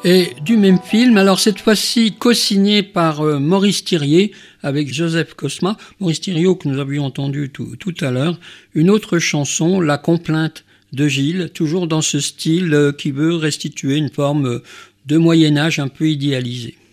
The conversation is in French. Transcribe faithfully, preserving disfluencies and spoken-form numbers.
Et du même film, alors cette fois-ci co-signé par euh, Maurice Thiriet avec Joseph Cosma, Maurice Thiriot que nous avions entendu tout, tout à l'heure, une autre chanson, La complainte de Gilles, toujours dans ce style euh, qui veut restituer une forme de Moyen-Âge un peu idéalisée.